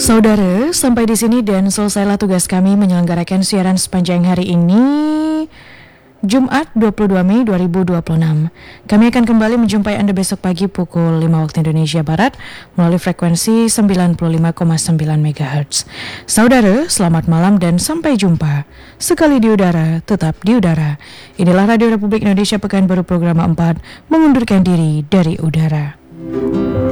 Saudara, sampai di sini dan selesailah tugas kami menyelenggarakan siaran sepanjang hari ini, Jumat 22 Mei 2026. Kami akan kembali menjumpai Anda besok pagi pukul 5 waktu Indonesia Barat melalui frekuensi 95,9 MHz. Saudara, selamat malam dan sampai jumpa. Sekali di udara, tetap di udara. Inilah Radio Republik Indonesia Pekanbaru Program 4 mengundurkan diri dari udara.